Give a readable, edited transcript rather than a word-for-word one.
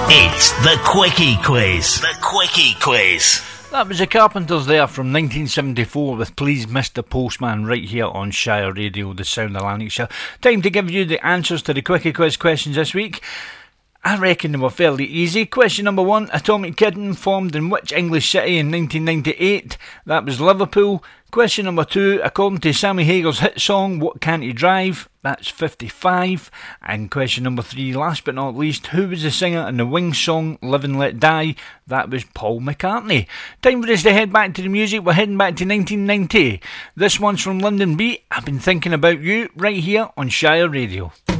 It's the Quickie Quiz. The Quickie Quiz. That was the Carpenters there from 1974 with Please Mr. Postman right here on Shire Radio, the Sound of Lanarkshire. Time to give you the answers to the Quickie Quiz questions this week. I reckon they were fairly easy. Question number 1, Atomic Kitten formed in which English city in 1998? That was Liverpool. Question number 2, according to Sammy Hagar's hit song, What Can't He Drive? That's 55. And question number 3, last but not least, who was the singer in the Wings song Live and Let Die? That was Paul McCartney. Time for us to head back to the music. We're heading back to 1990. This one's from London Beat. I've been thinking about you right here on Shire Radio.